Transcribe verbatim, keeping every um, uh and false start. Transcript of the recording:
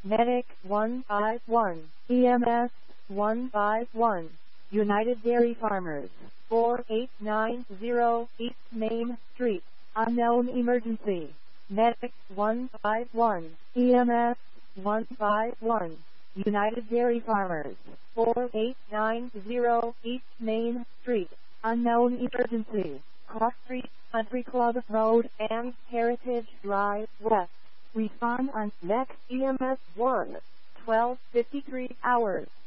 Medic one five one, E M S one five one, United Dairy Farmers, four eight nine zero East Main Street, unknown emergency. Medic one five one, E M S one five one, United Dairy Farmers, four eight nine zero East Main Street, unknown emergency. Cross Street, Country Club Road, and Heritage Drive West. Respond on next E M S one, twelve fifty-three hours.